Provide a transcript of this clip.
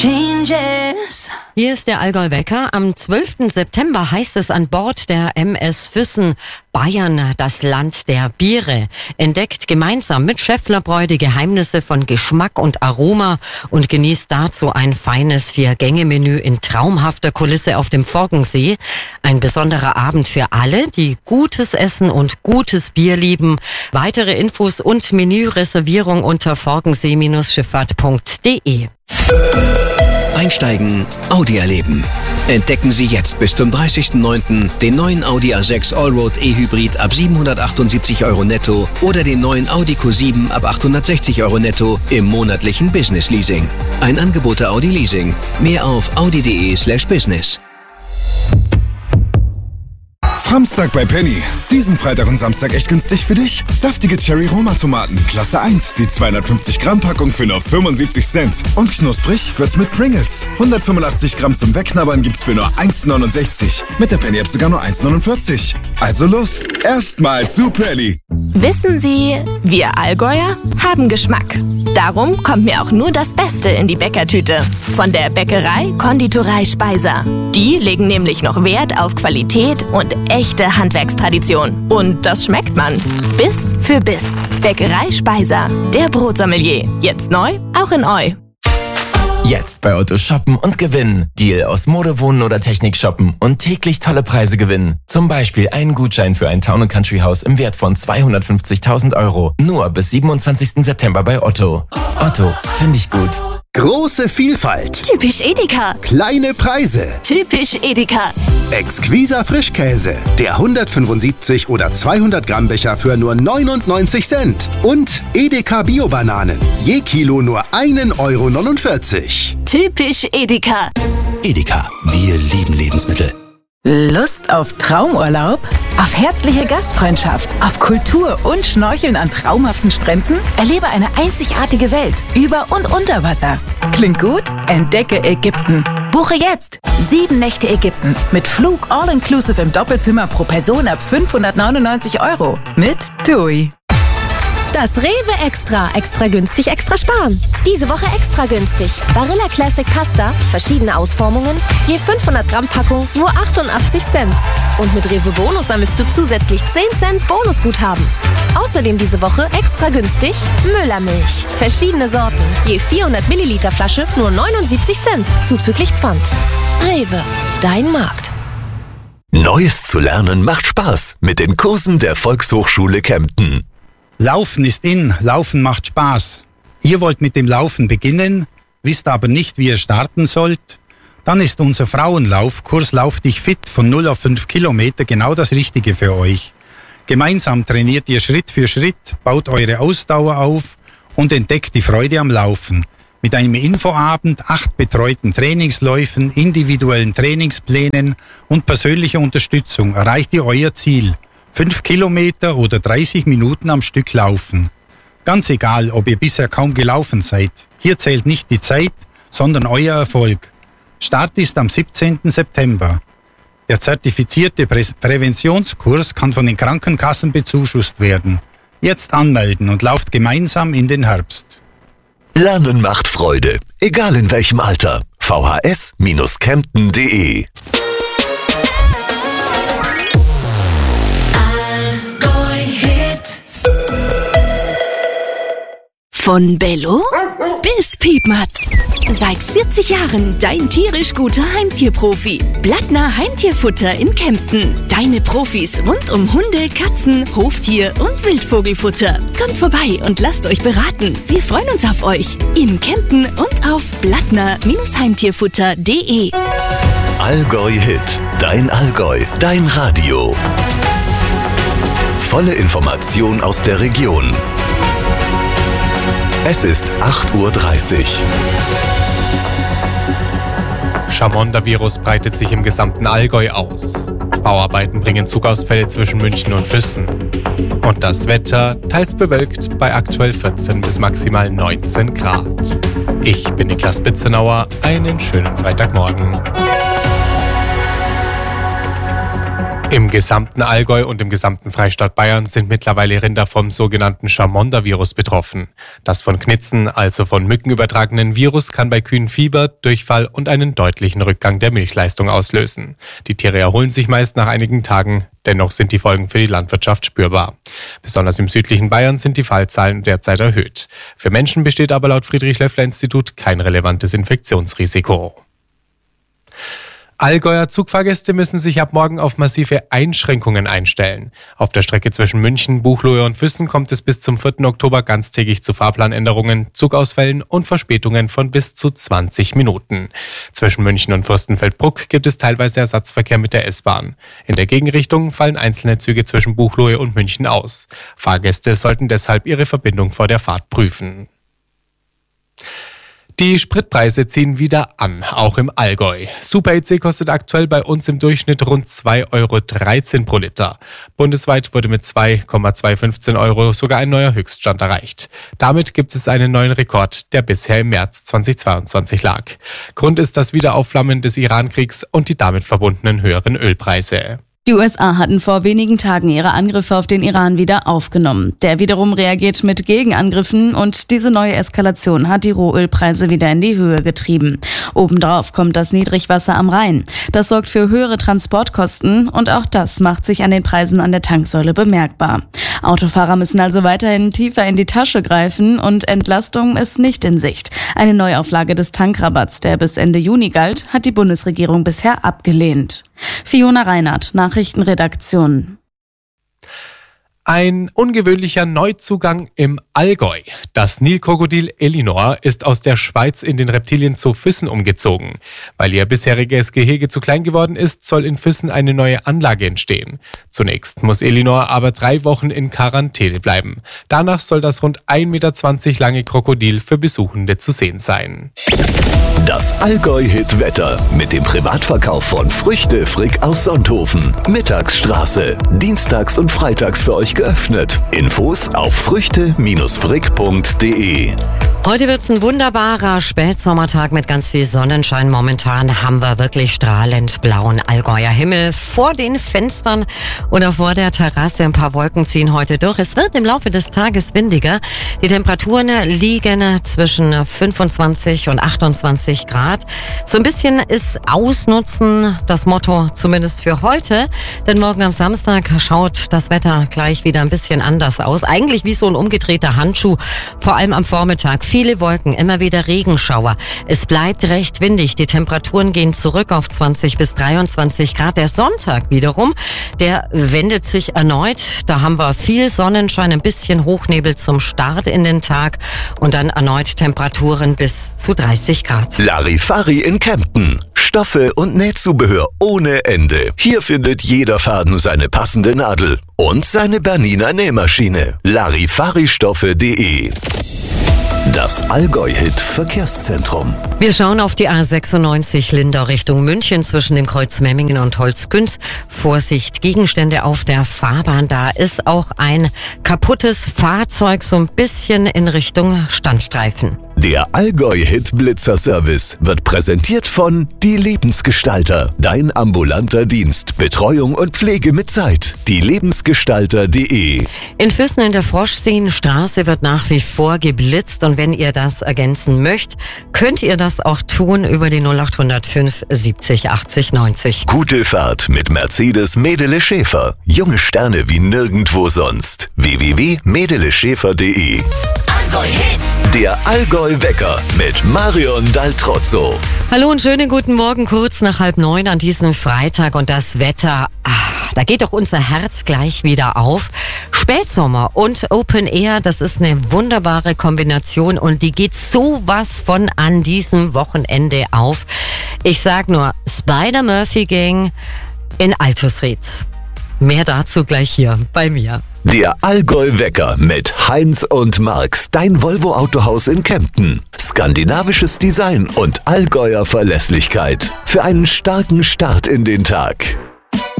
changes. Hier ist der Allgäu-Wecker. Am 12. September heißt es an Bord der MS Füssen: Bayern, das Land der Biere. Entdeckt gemeinsam mit Schäfflerbräu die Geheimnisse von Geschmack und Aroma und genießt dazu ein feines 4-Gänge-Menü in traumhafter Kulisse auf dem Forgensee. Ein besonderer Abend für alle, die gutes Essen und gutes Bier lieben. Weitere Infos und Menüreservierung unter forgensee-schifffahrt.de. Einsteigen, Audi erleben. Entdecken Sie jetzt bis zum 30.09. den neuen Audi A6 Allroad E-Hybrid ab 778 € netto oder den neuen Audi Q7 ab 860 € netto im monatlichen Business Leasing. Ein Angebot der Audi Leasing. Mehr auf audi.de/business. Samstag bei Penny. Diesen Freitag und Samstag echt günstig für dich? Saftige Cherry-Roma-Tomaten, Klasse 1, die 250 Gramm Packung für nur 75 Cent. Und knusprig wird's mit Pringles. 185 Gramm zum Wegknabbern gibt's für nur 1,69. Mit der Penny-App sogar nur 1,49. Also los, erstmal zu Penny. Wissen Sie, wir Allgäuer haben Geschmack. Darum kommt mir auch nur das Beste in die Bäckertüte. Von der Bäckerei Konditorei Speiser. Die legen nämlich noch Wert auf Qualität und echte Handwerkstradition. Und das schmeckt man. Biss für Biss. Bäckerei Speiser. Der Brotsommelier. Jetzt neu, auch in Eu. Jetzt bei Otto shoppen und gewinnen. Deal aus Mode, Wohnen oder Technik shoppen und täglich tolle Preise gewinnen. Zum Beispiel einen Gutschein für ein Town & Country Haus im Wert von 250.000 €. Nur bis 27. September bei Otto. Otto, finde ich gut. Große Vielfalt. Typisch Edeka. Kleine Preise. Typisch Edeka. Exquiser Frischkäse. Der 175 oder 200 Gramm Becher für nur 99 Cent. Und Edeka Bio-Bananen. Je Kilo nur 1,49 €. Typisch Edeka. Edeka. Wir lieben Lebensmittel. Lust auf Traumurlaub? Auf herzliche Gastfreundschaft? Auf Kultur und Schnorcheln an traumhaften Stränden? Erlebe eine einzigartige Welt über und unter Wasser. Klingt gut? Entdecke Ägypten. Buche jetzt 7 Nächte Ägypten mit Flug all-inclusive im Doppelzimmer pro Person ab 599 € mit TUI. Das Rewe Extra. Extra günstig, extra sparen. Diese Woche extra günstig. Barilla Classic Pasta, verschiedene Ausformungen, je 500 Gramm Packung, nur 88 Cent. Und mit Rewe Bonus sammelst du zusätzlich 10 Cent Bonusguthaben. Außerdem diese Woche extra günstig Müllermilch. Verschiedene Sorten, je 400 Milliliter Flasche, nur 79 Cent, zuzüglich Pfand. Rewe, dein Markt. Neues zu lernen macht Spaß mit den Kursen der Volkshochschule Kempten. Laufen ist in, Laufen macht Spaß. Ihr wollt mit dem Laufen beginnen, wisst aber nicht, wie ihr starten sollt? Dann ist unser Frauenlaufkurs Lauf dich fit von 0 auf 5 Kilometer genau das Richtige für euch. Gemeinsam trainiert ihr Schritt für Schritt, baut eure Ausdauer auf und entdeckt die Freude am Laufen. Mit einem Infoabend, 8 betreuten Trainingsläufen, individuellen Trainingsplänen und persönlicher Unterstützung erreicht ihr euer Ziel. 5 Kilometer oder 30 Minuten am Stück laufen. Ganz egal, ob ihr bisher kaum gelaufen seid. Hier zählt nicht die Zeit, sondern euer Erfolg. Start ist am 17. September. Der zertifizierte Präventionskurs kann von den Krankenkassen bezuschusst werden. Jetzt anmelden und lauft gemeinsam in den Herbst. Lernen macht Freude, egal in welchem Alter. vhs-kempten.de. Von Bello bis Piepmatz. Seit 40 Jahren dein tierisch guter Heimtierprofi. Blattner Heimtierfutter in Kempten. Deine Profis rund um Hunde, Katzen, Hoftier und Wildvogelfutter. Kommt vorbei und lasst euch beraten. Wir freuen uns auf euch. In Kempten und auf blattner-heimtierfutter.de. Allgäu Hit. Dein Allgäu. Dein Radio. Volle Information aus der Region. Es ist 8:30 Uhr. Chamonda-Virus breitet sich im gesamten Allgäu aus. Bauarbeiten bringen Zugausfälle zwischen München und Füssen. Und das Wetter teils bewölkt bei aktuell 14 bis maximal 19 Grad. Ich bin Niklas Bitzenauer. Einen schönen Freitagmorgen. Im gesamten Allgäu und im gesamten Freistaat Bayern sind mittlerweile Rinder vom sogenannten Chamonda-Virus betroffen. Das von Knitzen, also von Mücken übertragenen Virus, kann bei Kühen Fieber, Durchfall und einen deutlichen Rückgang der Milchleistung auslösen. Die Tiere erholen sich meist nach einigen Tagen, dennoch sind die Folgen für die Landwirtschaft spürbar. Besonders im südlichen Bayern sind die Fallzahlen derzeit erhöht. Für Menschen besteht aber laut Friedrich-Löffler-Institut kein relevantes Infektionsrisiko. Allgäuer Zugfahrgäste müssen sich ab morgen auf massive Einschränkungen einstellen. Auf der Strecke zwischen München, Buchloe und Füssen kommt es bis zum 4. Oktober ganztägig zu Fahrplanänderungen, Zugausfällen und Verspätungen von bis zu 20 Minuten. Zwischen München und Fürstenfeldbruck gibt es teilweise Ersatzverkehr mit der S-Bahn. In der Gegenrichtung fallen einzelne Züge zwischen Buchloe und München aus. Fahrgäste sollten deshalb ihre Verbindung vor der Fahrt prüfen. Die Spritpreise ziehen wieder an, auch im Allgäu. Super EC kostet aktuell bei uns im Durchschnitt rund 2,13 € pro Liter. Bundesweit wurde mit 2,215 € sogar ein neuer Höchststand erreicht. Damit gibt es einen neuen Rekord, der bisher im März 2022 lag. Grund ist das Wiederaufflammen des Iran-Kriegs und die damit verbundenen höheren Ölpreise. Die USA hatten vor wenigen Tagen ihre Angriffe auf den Iran wieder aufgenommen. Der wiederum reagiert mit Gegenangriffen und diese neue Eskalation hat die Rohölpreise wieder in die Höhe getrieben. Obendrauf kommt das Niedrigwasser am Rhein. Das sorgt für höhere Transportkosten und auch das macht sich an den Preisen an der Tanksäule bemerkbar. Autofahrer müssen also weiterhin tiefer in die Tasche greifen und Entlastung ist nicht in Sicht. Eine Neuauflage des Tankrabatts, der bis Ende Juni galt, hat die Bundesregierung bisher abgelehnt. Fiona Reinhardt, Nachrichtenredaktion. Ein ungewöhnlicher Neuzugang im Allgäu. Das Nilkrokodil Elinor ist aus der Schweiz in den Reptilienzoo Füssen umgezogen. Weil ihr bisheriges Gehege zu klein geworden ist, soll in Füssen eine neue Anlage entstehen. Zunächst muss Elinor aber 3 Wochen in Quarantäne bleiben. Danach soll das rund 1,20 Meter lange Krokodil für Besuchende zu sehen sein. Das Allgäu-Hit-Wetter mit dem Privatverkauf von Früchte Frick aus Sonthofen. Mittagsstraße. Dienstags und freitags für euch geöffnet. Infos auf früchte-frick.de. Heute wird's ein wunderbarer Spätsommertag mit ganz viel Sonnenschein. Momentan haben wir wirklich strahlend blauen Allgäuer Himmel vor den Fenstern oder vor der Terrasse. Ein paar Wolken ziehen heute durch. Es wird im Laufe des Tages windiger. Die Temperaturen liegen zwischen 25 und 28 Grad. So ein bisschen ist Ausnutzen das Motto, zumindest für heute. Denn morgen am Samstag schaut das Wetter gleich wieder ein bisschen anders aus. Eigentlich wie so ein umgedrehter Handschuh, vor allem am Vormittag. Viele Wolken, immer wieder Regenschauer. Es bleibt recht windig. Die Temperaturen gehen zurück auf 20 bis 23 Grad. Der Sonntag wiederum, der wendet sich erneut. Da haben wir viel Sonnenschein, ein bisschen Hochnebel zum Start in den Tag und dann erneut Temperaturen bis zu 30 Grad. Larifari in Kempten. Stoffe und Nähzubehör ohne Ende. Hier findet jeder Faden seine passende Nadel und seine Bernina Nähmaschine. Larifaristoffe.de. Das Allgäu-Hit-Verkehrszentrum. Wir schauen auf die A96 Lindau Richtung München zwischen dem Kreuz Memmingen und Holzkünz. Vorsicht, Gegenstände auf der Fahrbahn. Da ist auch ein kaputtes Fahrzeug so ein bisschen in Richtung Standstreifen. Der Allgäu-Hit-Blitzer-Service wird präsentiert von Die Lebensgestalter. Dein ambulanter Dienst. Betreuung und Pflege mit Zeit. dielebensgestalter.de. In Füssen in der Froschseenstraße wird nach wie vor geblitzt und wenn ihr das ergänzen möchtet, könnt ihr das auch tun über die 0805 70 80 90. Gute Fahrt mit Mercedes Medele Schäfer. Junge Sterne wie nirgendwo sonst. www.medeleschäfer.de. Allgäu-Hit. Der Allgäu-Wecker mit Marion Daltrozzo. Hallo und schönen guten Morgen, kurz nach 8:30 an diesem Freitag und das Wetter, da geht doch unser Herz gleich wieder auf. Spätsommer und Open Air, das ist eine wunderbare Kombination und die geht sowas von an diesem Wochenende auf. Ich sag nur Spider-Murphy Gang in Altusried. Mehr dazu gleich hier bei mir. Der Allgäu-Wecker mit Heinz und Marx, dein Volvo-Autohaus in Kempten. Skandinavisches Design und Allgäuer Verlässlichkeit für einen starken Start in den Tag.